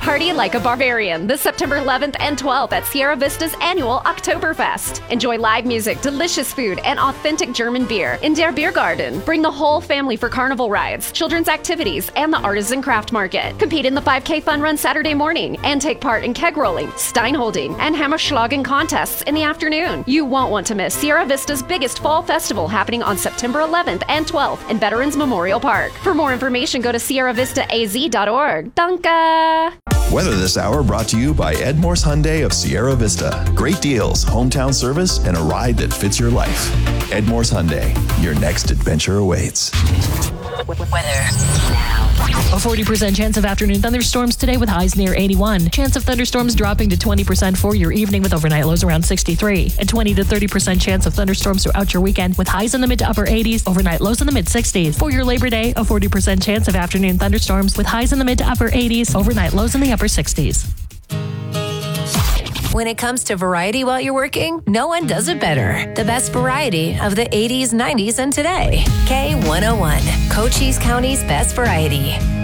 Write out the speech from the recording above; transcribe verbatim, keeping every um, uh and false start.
Party like a barbarian this September eleventh and twelfth at Sierra Vista's annual Oktoberfest. Enjoy live music, delicious food, and authentic German beer in Der Biergarten. Bring the whole family for carnival rides, children's activities, and the artisan craft market. Compete in the five K fun run Saturday morning and take part in keg rolling, steinholding, and hammerschlagen contests in the afternoon. You won't want to miss Sierra Vista's biggest fall festival happening on September eleventh and twelfth in Veterans Memorial Park. For more information, go to sierra vista a z dot org. Danke! Weather this hour brought to you by Ed Morse Hyundai of Sierra Vista. Great deals, hometown service, and a ride that fits your life. Ed Morse Hyundai, your next adventure awaits. Weather now. A forty percent chance of afternoon thunderstorms today with highs near eighty-one. Chance of thunderstorms dropping to twenty percent for your evening with overnight lows around sixty-three. A twenty to thirty percent chance of thunderstorms throughout your weekend with highs in the mid to upper eighties, overnight lows in the mid sixties. For your Labor Day, a forty percent chance of afternoon thunderstorms with highs in the mid to upper eighties, overnight lows in the upper sixties. When it comes to variety while you're working, no one does it better. The best variety of the eighties, nineties, and today. K one oh one, Cochise County's best variety.